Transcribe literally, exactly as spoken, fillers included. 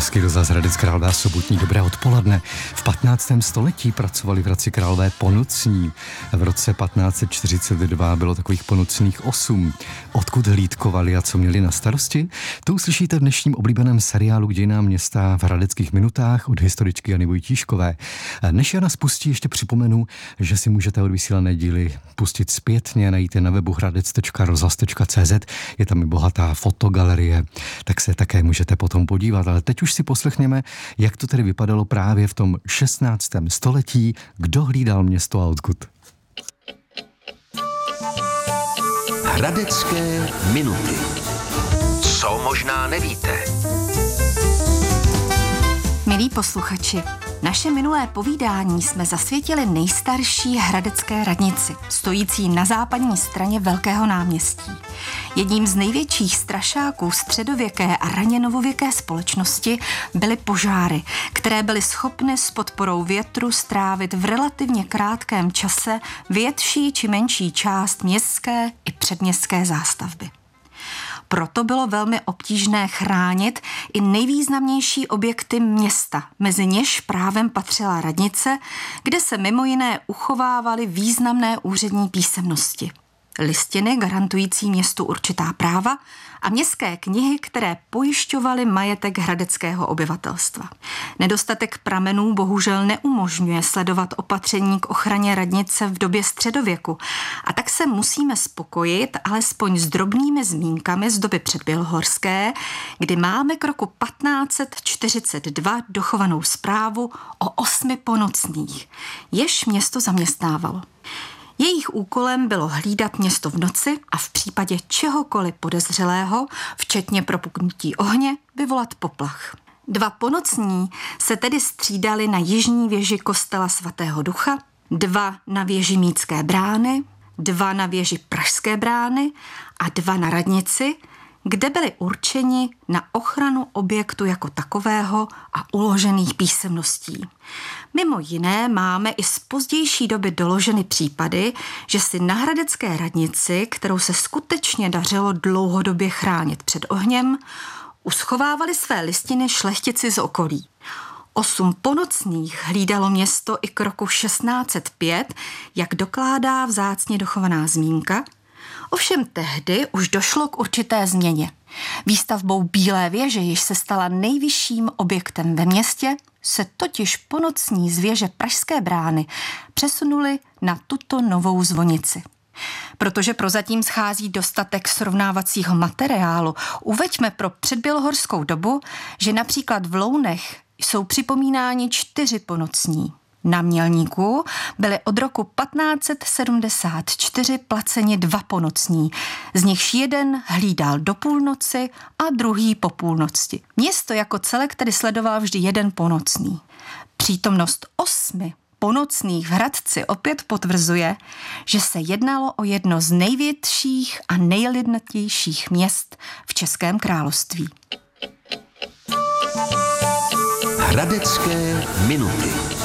Český rozhlas Hradec Králové, sobotní dobré odpoledne. V patnáctém století pracovali v Hradci Králové ponocní. V roce patnáct set čtyřicet dva bylo takových ponocných osm. Odkud hlídkovali a co měli na starosti? To uslyšíte v dnešním oblíbeném seriálu k dějinám města v hradeckých minutách od historičky Jany Vojtíškové. Než Jana spustí, ještě připomenu, že si můžete odvysílané díly pustit zpětně, najít je na webu hradec tečka rozhlas tečka cé zet. Je tam i bohatá fotogalerie, tak se také můžete potom podívat. Ale teď už si poslechněme, jak to tedy vypadalo právě v tom šestnáctém století, kdo hlídal město a odkud. Hradecké minuty. Co možná nevíte? Milí posluchači, naše minulé povídání jsme zasvětili nejstarší hradecké radnici, stojící na západní straně Velkého náměstí. Jedním z největších strašáků středověké a raně novověké společnosti byly požáry, které byly schopny s podporou větru strávit v relativně krátkém čase větší či menší část městské i předměstské zástavby. Proto bylo velmi obtížné chránit i nejvýznamnější objekty města, mezi něž právem patřila radnice, kde se mimo jiné uchovávaly významné úřední písemnosti, listiny garantující městu určitá práva a městské knihy, které pojišťovaly majetek hradeckého obyvatelstva. Nedostatek pramenů bohužel neumožňuje sledovat opatření k ochraně radnice v době středověku a tak se musíme spokojit alespoň s drobnými zmínkami z doby předbělohorské, kdy máme k roku patnáct set čtyřicet dva dochovanou zprávu o osmi ponocných, jež město zaměstnávalo. Jejich úkolem bylo hlídat město v noci a v případě čehokoliv podezřelého, včetně propuknutí ohně, vyvolat poplach. Dva ponocní se tedy střídali na jižní věži kostela svatého Ducha, dva na věži Mítské brány, dva na věži Pražské brány a dva na radnici, kde byli určeni na ochranu objektu jako takového a uložených písemností. Mimo jiné máme i z pozdější doby doloženy případy, že si na hradecké radnici, kterou se skutečně dařilo dlouhodobě chránit před ohněm, uschovávali své listiny šlechtici z okolí. Osm ponocných hlídalo město i k roku šestnáct set pět, jak dokládá vzácně dochovaná zmínka. Ovšem tehdy už došlo k určité změně. Výstavbou Bílé věže, jež se stala nejvyšším objektem ve městě, se totiž ponocní z věže Pražské brány přesunuli na tuto novou zvonici. Protože prozatím schází dostatek srovnávacího materiálu, uveďme pro předbělohorskou dobu, že například v Lounech jsou připomínáni čtyři ponocní. Na Mělníku byly od roku patnáct set sedmdesát čtyři placeni dva ponocní, z nichž jeden hlídal do půlnoci a druhý po půlnoci. Město jako celek tedy sledoval vždy jeden ponocný. Přítomnost osmi ponocných v Hradci opět potvrzuje, že se jednalo o jedno z největších a nejlidnatějších měst v Českém království. Hradecké minuty.